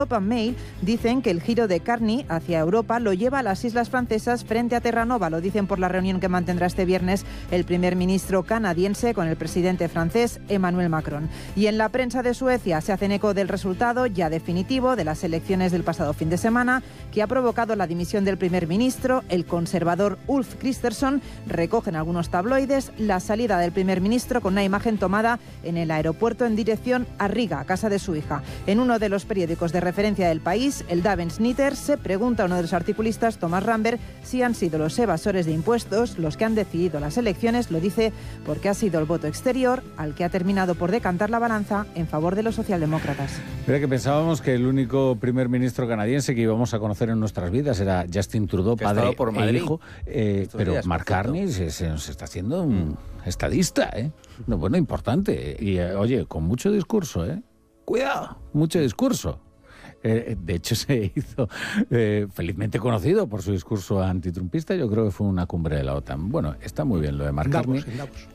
Mail dicen que el giro de Carney hacia Europa lo lleva a las islas francesas frente a Terranova. Lo dicen por la reunión que mantendrá este viernes el primer ministro canadiense con el presidente francés Emmanuel Macron. Y en la prensa de Suecia se hacen eco del resultado ya definitivo de las elecciones del pasado fin de semana, que ha provocado la dimisión del primer ministro. El conservador Ulf Kristersson recoge en algunos tabloides la salida del primer ministro con una imagen tomada en el aeropuerto en dirección a Riga, a casa de su hija. En uno de los periódicos de referencia del país, el Dagens Nyheter, se pregunta a uno de los articulistas, Thomas Rambert, si han sido los evasores de impuestos los que han decidido las elecciones. Lo dice porque ha sido el voto exterior al que ha terminado por decantar la balanza en favor de los socialdemócratas. Mira que pensábamos que el único primer ministro canadiense que íbamos a conocer en nuestras vidas era Justin Trudeau, padre e hijo, pero Mark Carney se está haciendo un estadista, No, bueno, importante. Y oye, con mucho discurso, Cuidado, mucho discurso. De hecho, se hizo felizmente conocido por su discurso antitrumpista. Yo creo que fue una cumbre de la OTAN. Bueno, está muy bien lo de Mark Carney.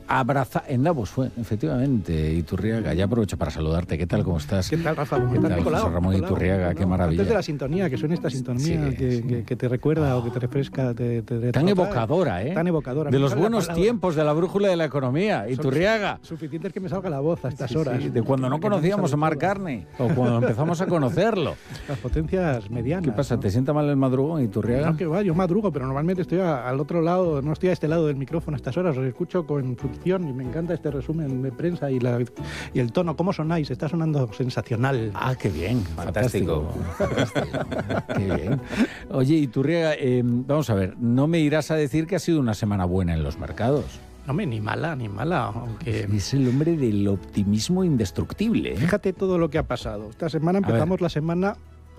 En Davos fue, efectivamente. Iturriaga, ya aprovecho para saludarte. ¿Qué tal? ¿Cómo estás? ¿Qué tal, Rafa? ¿Qué tal, José Ramón Iturriaga? Qué maravilla. Antes de la sintonía, que suena esta sintonía que te recuerda o que te refresca. Tan evocadora, Tan evocadora. De los buenos tiempos de la brújula de la economía. Iturriaga. Suficiente es que me salga la voz a estas horas. De cuando no conocíamos a Mark Carney o cuando empezamos a conocerlo. Las potencias medianas. ¿Qué pasa? ¿Te sienta mal el madrugón, Iturriaga? No, que va, yo madrugo, pero normalmente estoy al otro lado, no estoy a este lado del micrófono a estas horas. Os escucho con fruición y me encanta este resumen de prensa y el tono. ¿Cómo sonáis? Está sonando sensacional. Ah, qué bien. Fantástico. Qué bien. Oye, Iturriaga, vamos a ver, no me irás a decir que ha sido una semana buena en los mercados. No, ni mala, aunque... Es el hombre del optimismo indestructible. Fíjate todo lo que ha pasado. Esta semana empezamos la semana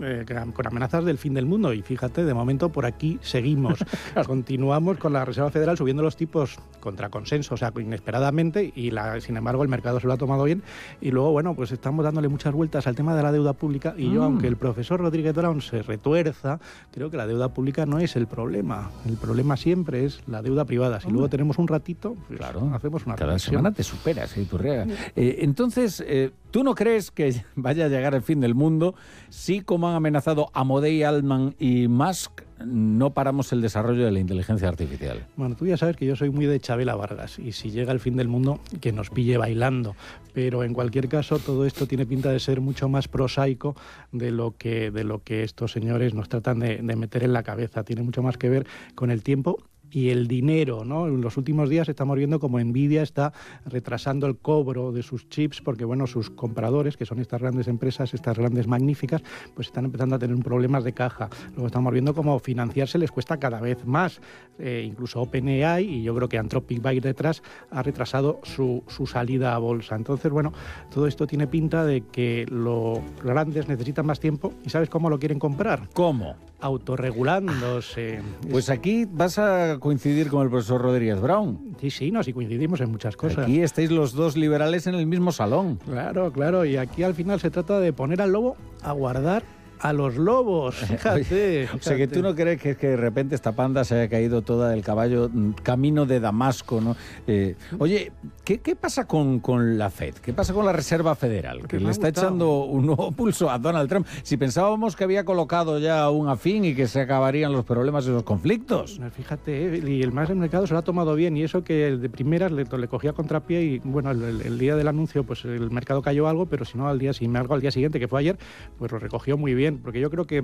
con amenazas del fin del mundo y fíjate, de momento por aquí seguimos. Continuamos con la Reserva Federal subiendo los tipos contra consenso, o sea, inesperadamente, y sin embargo el mercado se lo ha tomado bien. Y luego, bueno, pues estamos dándole muchas vueltas al tema de la deuda pública y yo, aunque el profesor Rodríguez Brown se retuerza, creo que la deuda pública no es el problema. El problema siempre es la deuda privada. Si luego tenemos un ratito, pues claro, hacemos una cada reflexión. semana te superas, Iturriaga. Entonces, ¿tú no crees que vaya a llegar el fin del mundo si, como han amenazado Amodei Altman y Musk, no paramos el desarrollo de la inteligencia artificial? Bueno, tú ya sabes que yo soy muy de Chabela Vargas y si llega el fin del mundo, que nos pille bailando. Pero en cualquier caso, todo esto tiene pinta de ser mucho más prosaico de lo que estos señores nos tratan de meter en la cabeza. Tiene mucho más que ver con el tiempo y el dinero, ¿no? En los últimos días estamos viendo como Nvidia está retrasando el cobro de sus chips porque, bueno, sus compradores, que son estas grandes empresas, estas grandes magníficas, pues están empezando a tener problemas de caja. Luego estamos viendo cómo financiarse les cuesta cada vez más. Incluso OpenAI, y yo creo que Anthropic va a ir detrás, ha retrasado su salida a bolsa. Entonces, bueno, todo esto tiene pinta de que los grandes necesitan más tiempo. ¿Y sabes cómo lo quieren comprar? ¿Cómo? Autorregulándose. Pues aquí vas a coincidir con el profesor Rodríguez Brown. Sí, sí coincidimos en muchas cosas. Aquí estáis los dos liberales en el mismo salón. Claro, y aquí al final se trata de poner al lobo a guardar a los lobos, fíjate. O sea, que tú no crees que de repente esta panda se haya caído toda del caballo camino de Damasco, ¿no? Oye, ¿qué pasa con la FED? ¿Qué pasa con la Reserva Federal? Que le está echando un nuevo pulso a Donald Trump. Si pensábamos que había colocado ya un afín y que se acabarían los problemas y los conflictos. Fíjate, y el mercado se lo ha tomado bien, y eso que de primeras le cogía contrapié y, bueno, el día del anuncio, pues el mercado cayó algo, pero si no, al día siguiente, que fue ayer, pues lo recogió muy bien. Porque yo creo que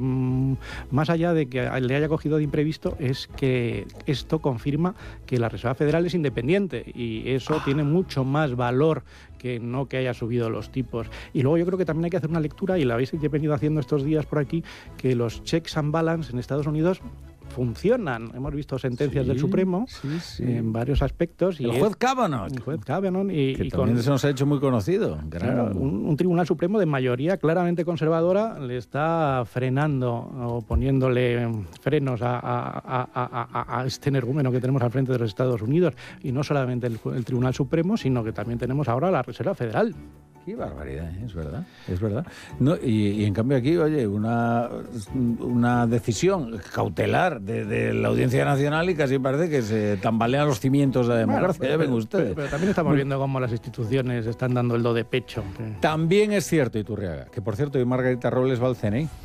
más allá de que le haya cogido de imprevisto, es que esto confirma que la Reserva Federal es independiente y eso tiene mucho más valor que no que haya subido los tipos. Y luego yo creo que también hay que hacer una lectura, y la habéis venido haciendo estos días por aquí, que los checks and balance en Estados Unidos funcionan. Hemos visto sentencias del Supremo en varios aspectos. Y el juez Kavanaugh. Que también se nos ha hecho muy conocido. Claro, un Tribunal Supremo de mayoría claramente conservadora le está frenando o poniéndole frenos a este energúmeno que tenemos al frente de los Estados Unidos. Y no solamente el Tribunal Supremo, sino que también tenemos ahora la Reserva Federal. Qué barbaridad, es verdad, es verdad. No, y en cambio aquí, oye, una decisión cautelar de la Audiencia Nacional y casi parece que se tambalean los cimientos de la democracia, bueno, ya ven ustedes. Pero también estamos viendo cómo las instituciones están dando el do de pecho. También es cierto, Iturriaga, que por cierto hoy Margarita Robles va al CNI.